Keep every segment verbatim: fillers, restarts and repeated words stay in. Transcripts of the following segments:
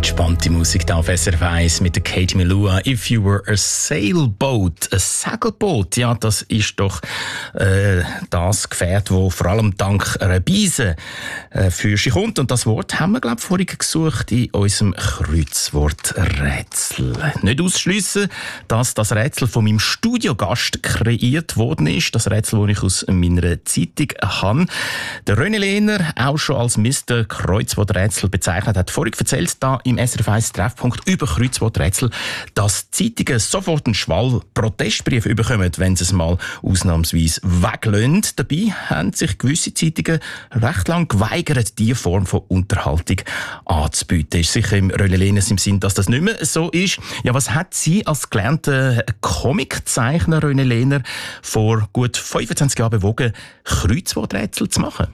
Entspannte Musik da auf S R F eins mit der Katie Melua. If you were a sailboat, ein Segelboot, ja, das ist doch äh, das Gefährt, das vor allem dank einer Beise äh, für sich kommt. Und das Wort haben wir, glaube ich, vorhin gesucht in unserem Kreuzworträtsel. Nicht ausschliessen, dass das Rätsel von meinem Studiogast kreiert worden ist. Das Rätsel, das ich aus meiner Zeitung habe. Der René Lehner, auch schon als Mister Kreuzworträtsel bezeichnet, hat vorhin erzählt, da im S R F eins Treffpunkt über Kreuzworträtsel, dass Zeitungen sofort einen Schwall Protestbrief bekommen, wenn sie es mal ausnahmsweise weglösen. Dabei haben sich gewisse Zeitungen recht lang geweigert, diese Form von Unterhaltung anzubieten. Ist sicher im René Lehner im Sinn, dass das nicht mehr so ist. Ja, was hat Sie als gelernter Comiczeichner, René Lehner, vor gut fünfundzwanzig Jahren bewogen, Kreuzworträtsel zu machen?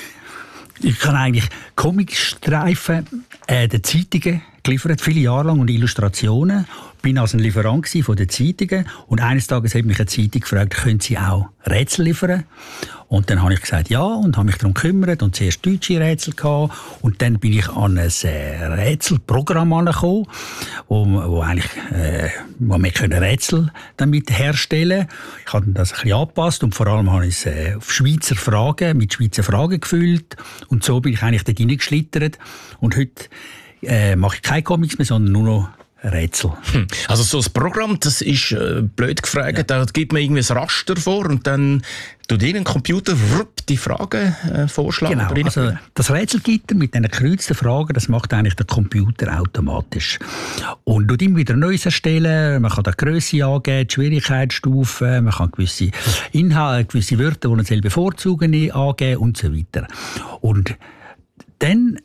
Ich habe eigentlich Comicstreifen äh, der Zeitungen geliefert, viele Jahre lang, und Illustrationen. Ich war also ein Lieferant von den Zeitungen. Und eines Tages hat mich eine Zeitung gefragt, können Sie auch Rätsel liefern? Und dann habe ich gesagt, ja, und habe mich darum gekümmert und zuerst deutsche Rätsel gehabt. Und dann bin ich an ein äh, Rätselprogramm angekommen, wo, wo eigentlich, äh, wo wir können Rätsel damit herstellen. Ich habe das ein bisschen angepasst und vor allem habe ich es äh, auf Schweizer Fragen, mit Schweizer Fragen gefüllt. Und so bin ich eigentlich da reingeschlittert. Und heute äh, mache ich keine Comics mehr, sondern nur noch Rätsel. Hm. Also so ein Programm, das ist äh, blöd gefragt, ja. Da gibt man irgendwie ein Raster vor und dann tut irgendein Computer rup, die Fragen äh, vorschlagen. Genau, also das Rätselgitter mit diesen gekreuzten Fragen, das macht eigentlich der Computer automatisch. Und tut immer wieder Neues erstellen, man kann da die Grösse angeben, die Schwierigkeitsstufen, man kann gewisse Inhalte, gewisse Wörter, die man selber bevorzugen, angeben und so weiter. Und dann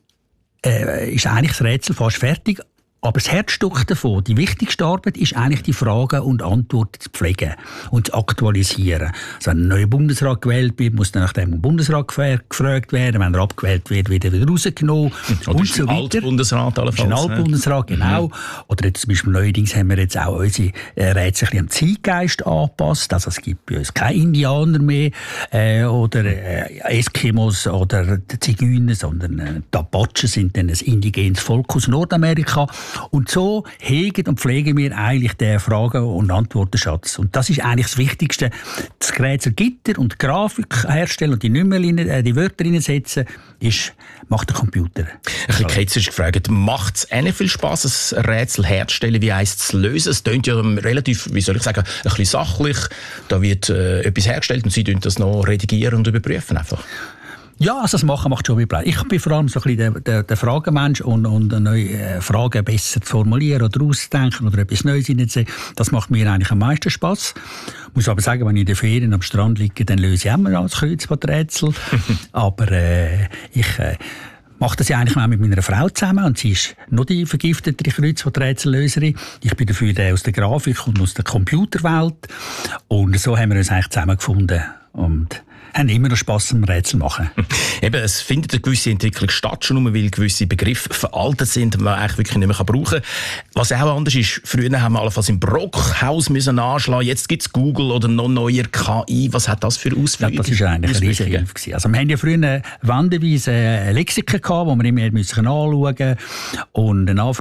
äh, ist eigentlich das Rätsel fast fertig. Aber das Herzstück davon, die wichtigste Arbeit, ist eigentlich die Fragen und Antworten zu pflegen und zu aktualisieren. Also wenn ein neuer Bundesrat gewählt wird, muss dann nach dem Bundesrat gefragt werden. Wenn er abgewählt wird, wird er wieder rausgenommen. Oder und ist so ein Altbundesrat allenfalls. Ist ein Altbundesrat, genau. Mhm. Oder jetzt zum Beispiel neuerdings haben wir jetzt auch unsere äh, Rätsel ein bisschen am Zeitgeist angepasst. Also es gibt bei uns keine Indianer mehr äh, oder äh, Eskimos oder Zigeuner, sondern äh, die Apachen sind dann ein indigenes Volk aus Nordamerika. Und so hegen und pflegen wir eigentlich den Fragen- und Antwortenschatz. Und das ist eigentlich das Wichtigste. Das Rätselgitter und die Grafik herstellen und die Nummer, äh, die Wörter reinsetzen, ist, macht der Computer. Ein bisschen ketzerisch gefragt, macht es ähnlich viel Spass, ein Rätsel herzustellen, wie eins zu lösen? Es klingt ja relativ, wie soll ich sagen, ein bisschen sachlich. Da wird äh, etwas hergestellt und Sie tun das noch redigieren und überprüfen einfach. Ja, also das Machen macht schon viel Spaß. Ich bin vor allem so ein bisschen der, der, der Fragenmensch und, und neue Fragen besser zu formulieren oder auszudenken oder etwas Neues hineinzusehen. Das macht mir eigentlich am meisten Spass. Ich muss aber sagen, wenn ich in den Ferien am Strand liege, dann löse ich immer als Kreuzworträtsel. aber äh, ich... Äh, mache das ja eigentlich auch mit meiner Frau zusammen und sie ist noch die vergiftete Kreuzworträtsellöserin. Ich bin dafür der aus der Grafik und aus der Computerwelt. Und so haben wir uns eigentlich zusammengefunden und haben immer noch Spass am Rätsel machen. Eben, es findet eine gewisse Entwicklung statt, schon nur weil gewisse Begriffe veraltet sind, die man eigentlich wirklich nicht mehr brauchen kann. Was auch anders ist, früher haben wir allenfalls im Brockhaus müssen anschlagen, jetzt gibt es Google oder noch neuer K I. Was hat das für Auswirkungen? Ja, das war eigentlich eine riesige Hilfe. Also wir haben ja früher wandenweise Lexika gehabt, wo wir immer anschauen mussten und eine